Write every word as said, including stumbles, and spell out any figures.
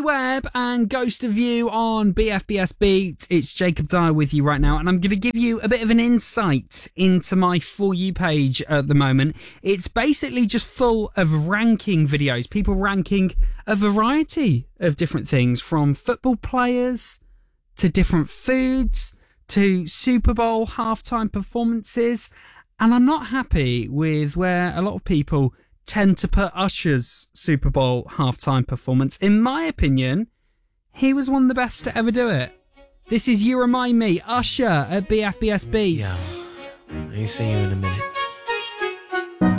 Webb and Ghost of You on B F B S Beat. It's Jacob Dyer with you right now, and I'm going to give you a bit of an insight into my For You page at the moment. It's basically just full of ranking videos, people ranking a variety of different things, from football players to different foods to Super Bowl halftime performances. And I'm not happy with where a lot of people tend to put Usher's Super Bowl halftime performance. In my opinion, he was one of the best to ever do it. This is You Remind Me, Usher at B F B S Beats. Yo, I ain't seen you in a minute.